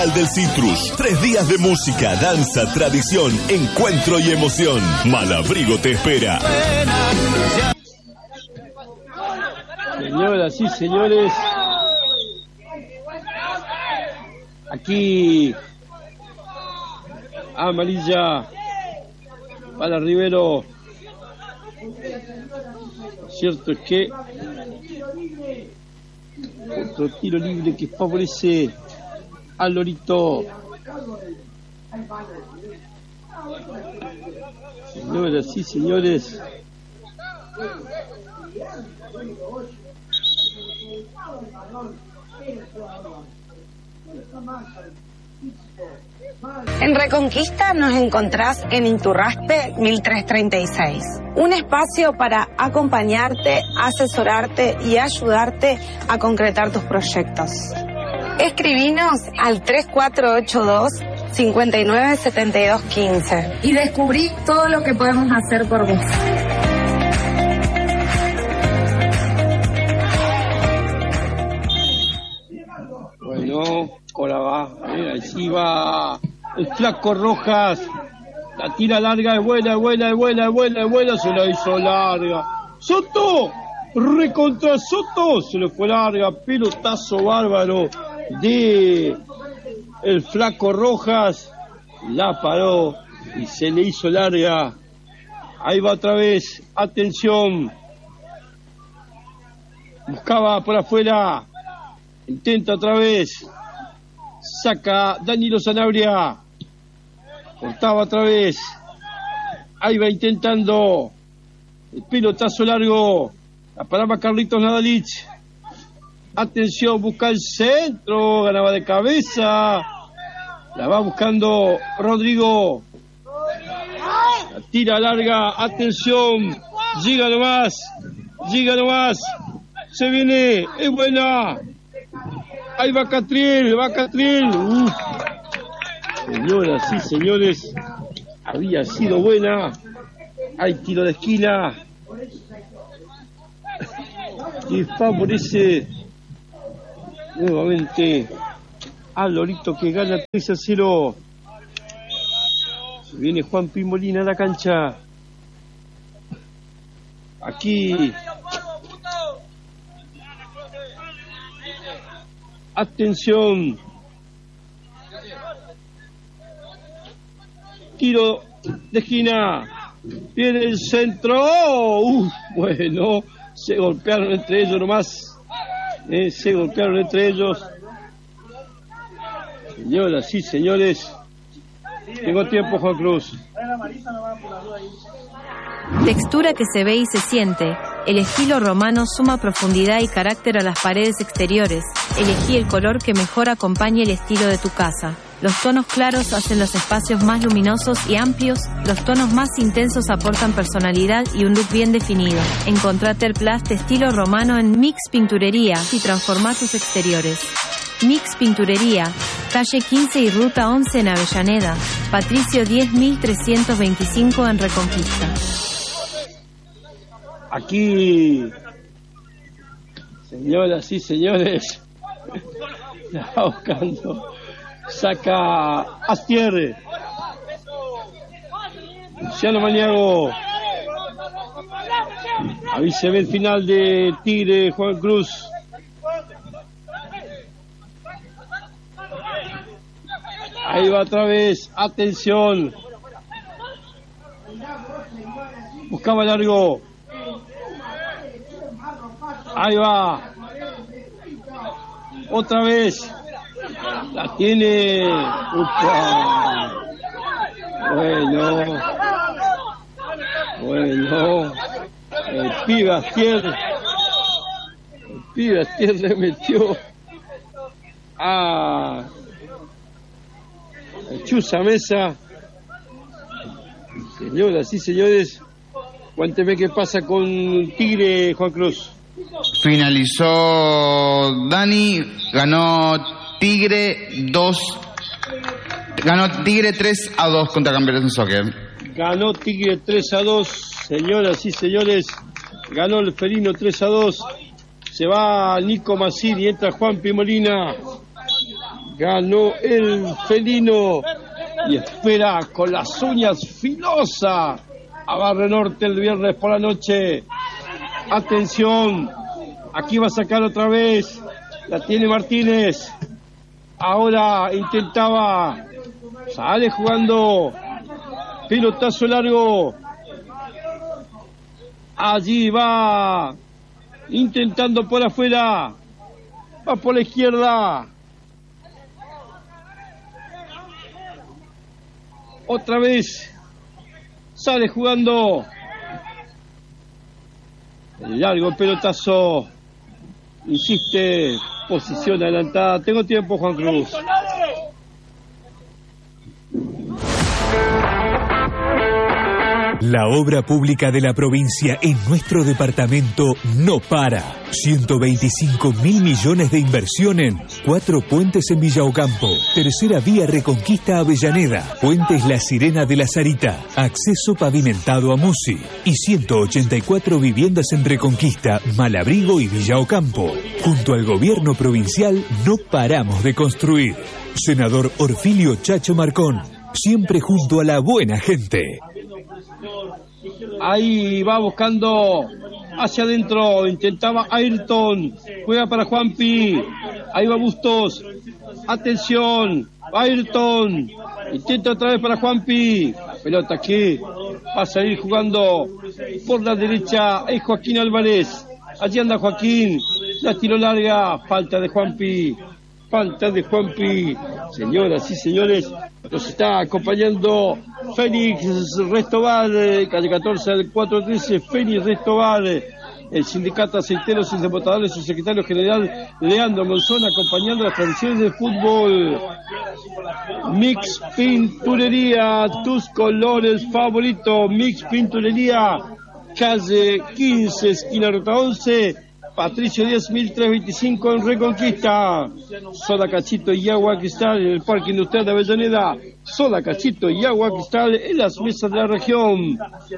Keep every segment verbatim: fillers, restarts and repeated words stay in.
Del Citrus, tres días de música, danza, tradición, encuentro y emoción. Malabrigo te espera. Señoras y señores, aquí amarilla para Rivero. Lo cierto es que otro tiro libre que favorece al Lorito. Señoras y señores, en Reconquista nos encontrás en Iturraspe mil trescientos treinta y seis. Un espacio para acompañarte, asesorarte y ayudarte a concretar tus proyectos. Escribinos al tres cuatro ocho dos, cinco nueve siete dos uno cinco y descubrí todo lo que podemos hacer por vos. Bueno, ahora va, mira, ahí va el Flaco Rojas, la tira larga, es buena, es buena, es buena, es buena, es buena, se la hizo larga. ¡Soto! ¡Recontra Soto! Se le fue larga, pelotazo bárbaro de el Flaco Rojas, la paró y se le hizo larga. Ahí va otra vez, atención, buscaba por afuera, intenta otra vez, saca Danilo Sanabria, cortaba otra vez, ahí va intentando el pelotazo largo, la paraba Carlitos Nadalich. Atención, busca el centro, ganaba de cabeza, la va buscando Rodrigo, la tira larga, atención, llega nomás, llega nomás, se viene, es buena, ahí va Catriel, va Catriel, uf. Señoras y señores, había sido buena, hay tiro de esquina, y favorece nuevamente al Lorito, que gana tres a cero. Viene Juan Pimolina a la cancha. Aquí. Atención. Tiro de esquina. Viene el centro. Uf, bueno, se golpearon entre ellos nomás. Eh, se golpearon entre ellos. Señoras y señores, tengo tiempo, Juan Cruz. Textura que se ve y se siente. El estilo romano suma profundidad y carácter a las paredes exteriores. Elegí el color que mejor acompañe el estilo de tu casa. Los tonos claros hacen los espacios más luminosos y amplios. Los tonos más intensos aportan personalidad y un look bien definido. Encontrate el plus de estilo romano en Mix Pinturería y transforma tus exteriores. Mix Pinturería, calle quince y ruta once en Avellaneda, Patricio diez mil trescientos veinticinco en Reconquista. Aquí, señoras y señores, la va buscando, saca Astier, Luciano Maniago, ahí se ve el final de Tigre, Juan Cruz. Ahí va otra vez, atención, buscaba largo, ahí va, otra vez, la tiene, upa, bueno, bueno, el pibe Astier, el pibe Astier le metió a Chuza Mesa. Señoras y señores, cuénteme qué pasa con Tigre, Juan Cruz. Finalizó Dani, ganó Tigre dos, ganó Tigre tres a dos contra Campeones en Soccer. Ganó Tigre tres a dos, señoras y señores, ganó el felino tres a dos. Se va Nico Massini, entra Juan Pimolina. Ganó el felino y espera con las uñas filosas a Barrio Norte el viernes por la noche. Atención, aquí va a sacar otra vez, la tiene Martínez. Ahora intentaba, sale jugando, pelotazo largo. Allí va, intentando por afuera, va por la izquierda. Otra vez, sale jugando. El largo pelotazo, insiste, posición adelantada. Tengo tiempo, Juan Cruz. La obra pública de la provincia en nuestro departamento no para. ciento veinticinco mil millones de inversión en cuatro puentes en Villa Ocampo, tercera vía Reconquista Avellaneda, puentes La Sirena de la Sarita, acceso pavimentado a Musi y ciento ochenta y cuatro viviendas en Reconquista, Malabrigo y Villa Ocampo. Junto al gobierno provincial no paramos de construir. Senador Orfilio Chacho Marcón, siempre junto a la buena gente. Ahí va buscando hacia adentro, intentaba Ayrton, juega para Juanpi, ahí va Bustos, atención, Ayrton, intenta otra vez para Juanpi, la pelota aquí va a salir jugando por la derecha, es Joaquín Álvarez, allí anda Joaquín, la tiró larga, falta de Juanpi, falta de Juanpi, señoras y señores, nos está acompañando Félix Restobar, calle catorce al cuatro trece, Félix Restobar, el sindicato aceiteros y desbotadores, su secretario general Leandro Monzón, acompañando las tradiciones del fútbol. Mix Pinturería, tus colores favoritos, Mix Pinturería, calle quince, esquina ruta once, Patricio Díaz, mil trescientos veinticinco en Reconquista. Soda Cachito y Agua Cristal en el Parque Industrial de Avellaneda. Soda Cachito y Agua Cristal en las mesas de la región.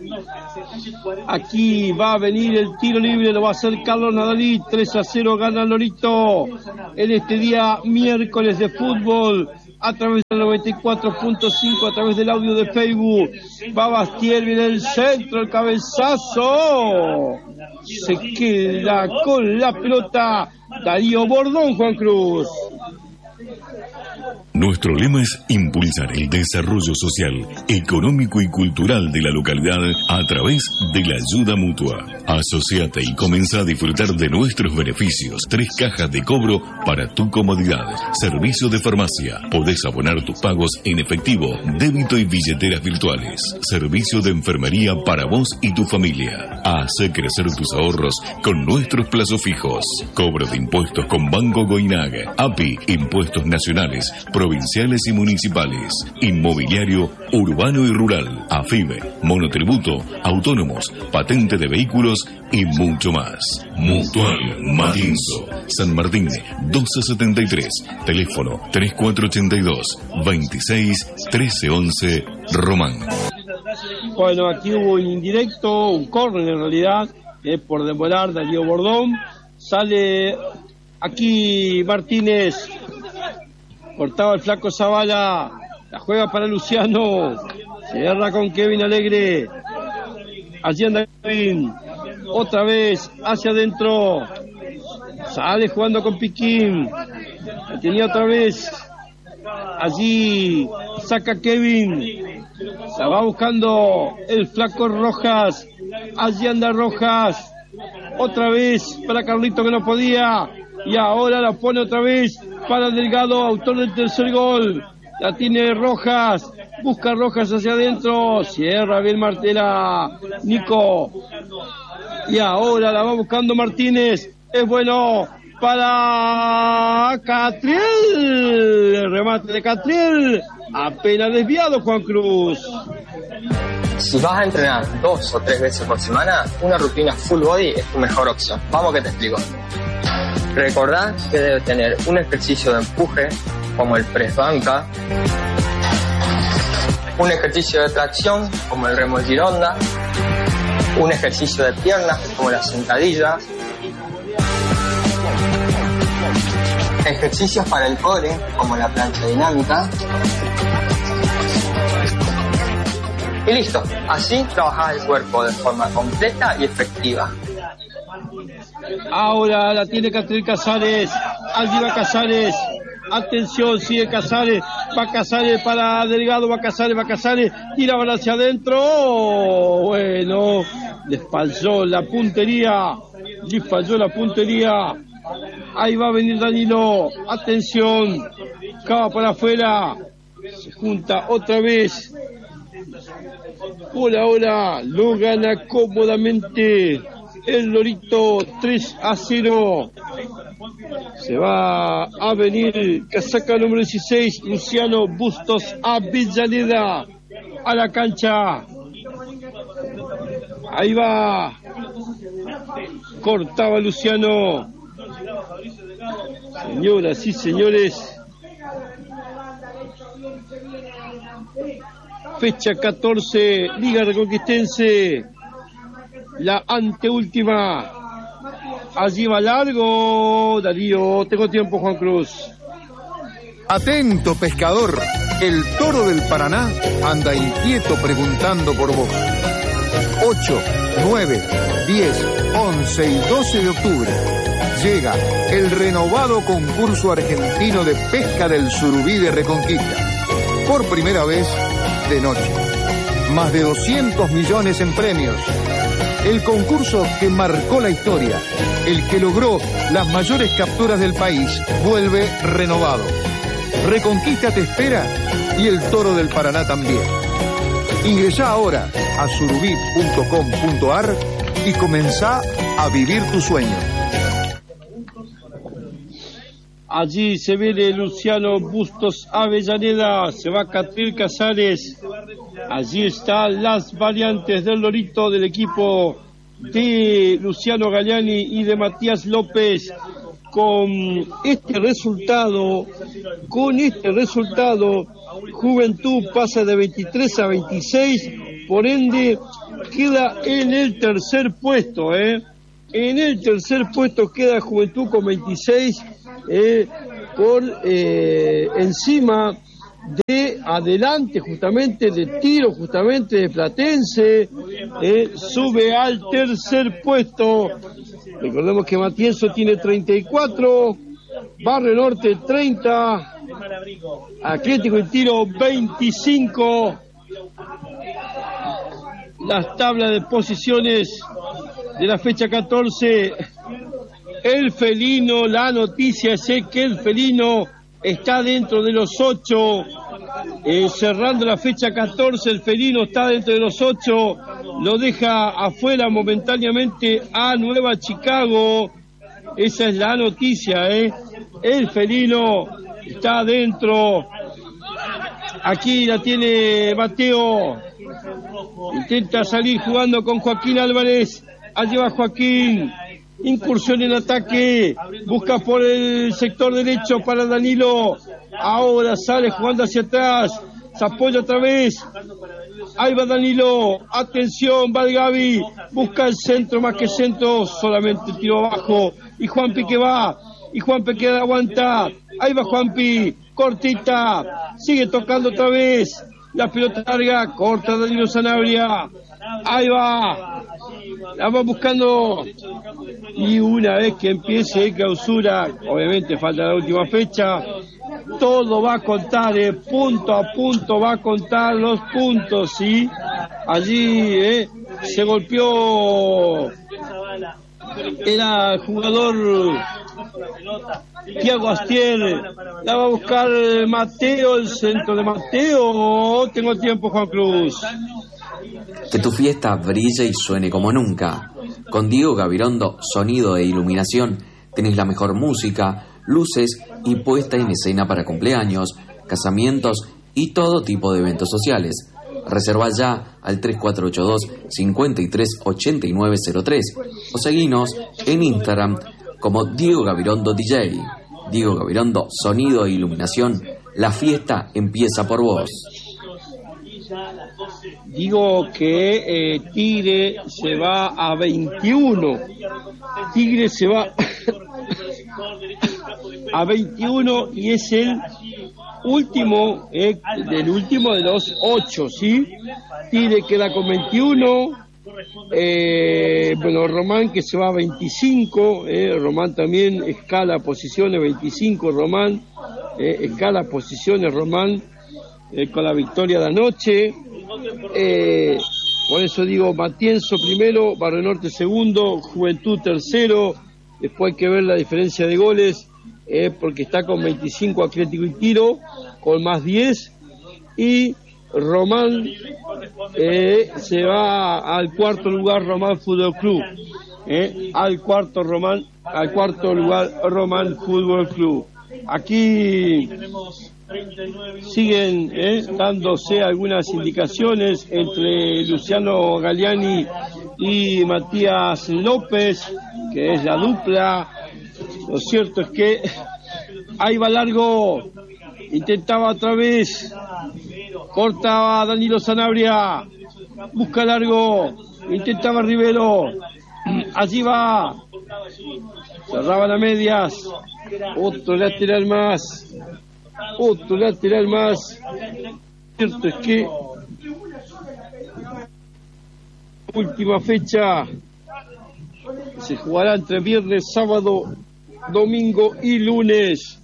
Aquí va a venir el tiro libre, lo va a hacer Carlos Nadalí. tres a cero gana Lorito en este día miércoles de fútbol. A través del noventa y cuatro punto cinco, a través del audio de Facebook. Va Bastier, viene el centro, el cabezazo. Se queda con la pelota Darío Bordón, Juan Cruz. Nuestro lema es impulsar el desarrollo social, económico y cultural de la localidad a través de la ayuda mutua. Asociate y comienza a disfrutar de nuestros beneficios. Tres cajas de cobro para tu comodidad. Servicio de farmacia. Podés abonar tus pagos en efectivo, débito y billeteras virtuales. Servicio de enfermería para vos y tu familia. Hace crecer tus ahorros con nuestros plazos fijos. Cobro de impuestos con Banco Goinag. A P I, impuestos nacionales, provinciales y municipales, inmobiliario, urbano y rural, AFIBE, monotributo, autónomos, patente de vehículos y mucho más. Mutual Matinso, San Martín, doce setenta y tres, teléfono tres cuatro ocho dos, veintiséis trece once, Román. Bueno, aquí hubo un indirecto, un córner en realidad, que es por demorar Darío Bordón. Sale aquí Martínez. Cortaba el flaco Zavala, la juega para Luciano, cierra con Kevin Alegre, allí anda Kevin, otra vez hacia adentro, sale jugando con Piquín, la tenía otra vez, allí saca Kevin, la va buscando el flaco Rojas, allí anda Rojas, otra vez para Carlito que no podía, y ahora la pone otra vez para Delgado, autor del tercer gol. La tiene Rojas, busca Rojas hacia adentro, cierra bien Martela, Nico. Y ahora la va buscando Martínez, es bueno para Catriel. El remate de Catriel, apenas desviado Juan Cruz. Si vas a entrenar dos o tres veces por semana, una rutina full body es tu mejor opción. Vamos que te explico. Recordá que debe tener un ejercicio de empuje, como el press banca, un ejercicio de tracción, como el remo gironda, un ejercicio de piernas, como la sentadilla. Ejercicios para el core, como la plancha dinámica. Y listo, así trabajaba el cuerpo de forma completa y efectiva. Ahora la tiene Catriel Casares, allí va Casares, atención, sigue Casares, va Casares para Delgado, va Casares, va Casares, tira hacia adentro, oh, bueno, les falló la puntería, les falló la puntería, ahí va a venir Danilo, atención, cava para afuera, se junta otra vez, por ahora lo gana cómodamente el Lorito, tres a cero. Se va a venir casaca número dieciséis, Luciano Bustos Avellaneda a la cancha. Ahí va. Cortaba Luciano. Señoras y señores. Fecha catorce, Liga Reconquistense. La anteúltima. Allí va largo, Darío. Tengo tiempo, Juan Cruz. Atento, pescador. El toro del Paraná anda inquieto preguntando por vos. ocho, nueve, diez, once y doce de octubre llega el renovado concurso argentino de pesca del surubí de Reconquista. Por primera vez de noche. Más de doscientos millones en premios. El concurso que marcó la historia, el que logró las mayores capturas del país, vuelve renovado. Reconquista te espera y el Toro del Paraná también. Ingresá ahora a surubí punto com punto ar y comenzá a vivir tu sueño. Allí se viene Luciano Bustos Avellaneda, se va Catriel Casares. Allí están las variantes del Lorito del equipo de Luciano Galliani y de Matías López. Con este resultado, con este resultado, Juventud pasa de veintitrés a veintiséis, por ende queda en el tercer puesto, ¿eh? En el tercer puesto queda Juventud con veintiséis, eh, por eh, encima de adelante justamente de Tiro, justamente de Platense, eh, sube al tercer puesto. Recordemos que Matienzo tiene treinta y cuatro, Barrio Norte treinta, Atlético y Tiro veinticinco. Las tablas de posiciones de la fecha catorce, el felino, la noticia es que el felino está dentro de los ocho, eh, cerrando la fecha catorce, el felino está dentro de los ocho, lo deja afuera momentáneamente a Nueva Chicago, esa es la noticia, eh. El felino está dentro, aquí la tiene Mateo, intenta salir jugando con Joaquín Álvarez, allí va Joaquín, incursión en ataque, busca por el sector derecho para Danilo, ahora sale jugando hacia atrás, se apoya otra vez, ahí va Danilo, atención, va el Gaby, busca el centro, más que centro, solamente tiro abajo, y Juanpi que va, y Juanpi que aguanta, ahí va Juanpi, cortita, sigue tocando otra vez, la pelota larga, corta Danilo Sanabria, ahí va, la va buscando, y una vez que empiece el clausura, obviamente falta la última fecha, todo va a contar, eh, punto a punto va a contar los puntos, ¿sí? Allí eh, se golpeó, era el jugador Tiago Astier, la va a buscar Mateo, el centro de Mateo, tengo tiempo, Juan Cruz. Que tu fiesta brille y suene como nunca. Con Diego Gavirondo, sonido e iluminación, tenés la mejor música, luces y puesta en escena para cumpleaños, casamientos y todo tipo de eventos sociales. Reserva ya al tres cuatro ocho dos, cinco tres ocho nueve cero tres o seguinos en Instagram como Diego Gavirondo D J. Diego Gavirondo, sonido e iluminación, la fiesta empieza por vos. Digo que eh, Tigre se va a veintiuno. Tigre se va a veintiuno y es el último, eh, del último de los ocho, ¿sí? Tigre queda con veintiuno, eh, bueno, Román que se va a veinticinco, eh, Román también escala posiciones, veinticinco Román, eh, escala posiciones Román, eh, con la victoria de anoche, eh, por eso digo, Matienzo primero, Barrio Norte segundo, Juventud tercero, después hay que ver la diferencia de goles, eh, porque está con veinticinco Atlético y Tiro, con más diez, y Román eh, se va al cuarto lugar, Román Fútbol Club, eh, al cuarto Román, al cuarto lugar Román Fútbol Club. Aquí siguen eh, dándose algunas indicaciones entre Luciano Galliani y Matías López, que es la dupla. Lo cierto es que ahí va Largo, intentaba otra vez, cortaba Danilo Sanabria, busca Largo, intentaba Rivero, allí va, cerraban a medias, otro lateral más, otro lateral más. Lo cierto es que última fecha se jugará entre viernes, sábado, domingo y lunes.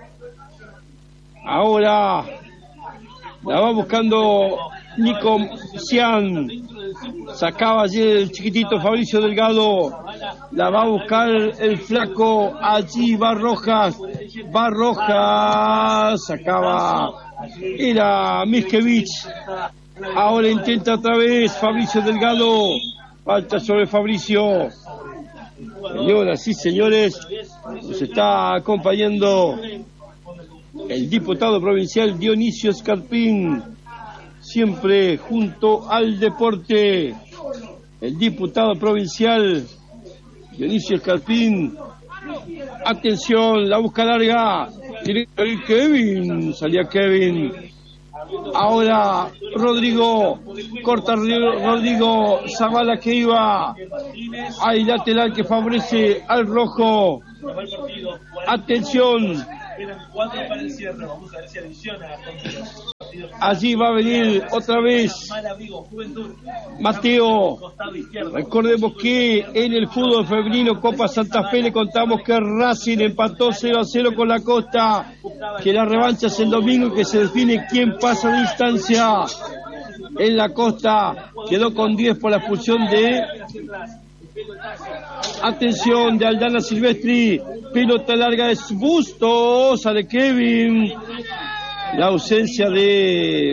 Ahora la va buscando Nico Cian, sacaba allí el chiquitito Fabricio Delgado, la va a buscar el flaco, allí va Rojas, va Rojas, sacaba, era Miskevich, ahora intenta otra vez Fabricio Delgado, falta sobre Fabricio. Señoras y señores, nos está acompañando el diputado provincial Dionisio Escarpín, siempre junto al deporte. El diputado provincial Dionisio Escarpín, atención, la busca larga, tiene que salir Kevin, salía Kevin. Ahora Rodrigo, corta Rodrigo Zavala que iba, hay lateral que favorece al rojo, atención, allí va a venir otra vez Mateo. Recordemos que en el fútbol femenino Copa Santa Fe le contamos que Racing empató cero a cero con la Costa, que la revancha es el domingo, que se define quién pasa de instancia. En la Costa quedó con diez por la expulsión de, atención, de Aldana Silvestri, pelota larga es Bustos, sale Kevin. La ausencia de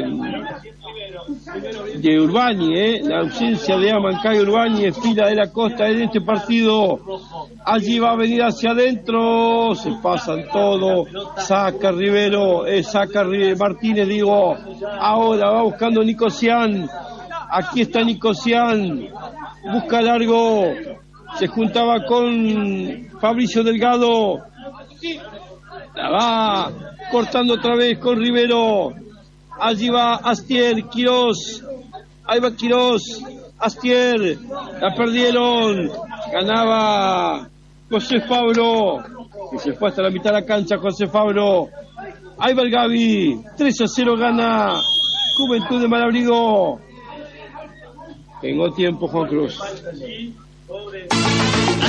de Urbani, eh, la ausencia de Amancay Urbani en fila de la Costa en este partido. Allí va a venir hacia adentro, se pasan todo, saca Rivero, eh, saca Martínez, digo, ahora va buscando Nicosian, aquí está Nicosian, busca largo, se juntaba con Fabricio Delgado, la va cortando otra vez con Rivero, allí va Astier, Quirós, ahí va Quirós, Astier, la perdieron, ganaba José Fabro, que se fue hasta la mitad de la cancha José Fabro, ahí va el Gaby, tres a cero gana Juventud de Malabrigo. Tengo tiempo, Juan Cruz.